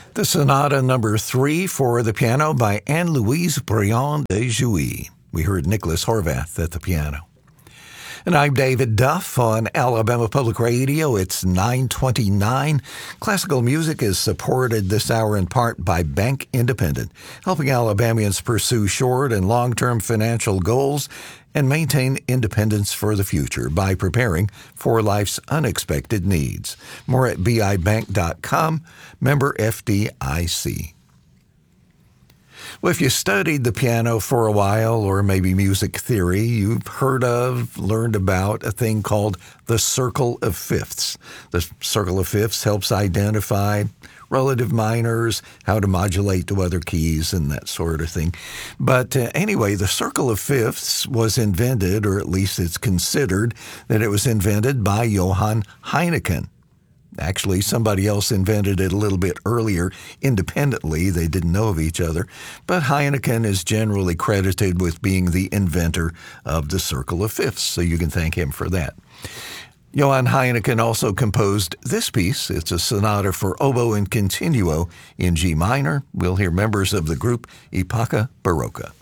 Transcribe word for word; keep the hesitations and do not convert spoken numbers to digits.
The Sonata Number Three for the piano by Anne-Louise Briand de Jouy. We heard Nicholas Horvath at the piano. And I'm David Duff on Alabama Public Radio. It's nine twenty-nine. Classical music is supported this hour in part by Bank Independent, helping Alabamians pursue short and long-term financial goals and maintain independence for the future by preparing for life's unexpected needs. More at b i bank dot com, member F D I C. Well, if you studied the piano for a while, or maybe music theory, you've heard of, learned about a thing called the circle of fifths. The circle of fifths helps identify relative minors, how to modulate to other keys, and that sort of thing. But uh, anyway, the circle of fifths was invented, or at least it's considered that it was invented by Johann Heineken. Actually, somebody else invented it a little bit earlier independently. They didn't know of each other. But Heineken is generally credited with being the inventor of the circle of fifths, so you can thank him for that. Johann Heineken also composed this piece. It's a sonata for oboe and continuo in G minor. We'll hear members of the group Epoca Barocca.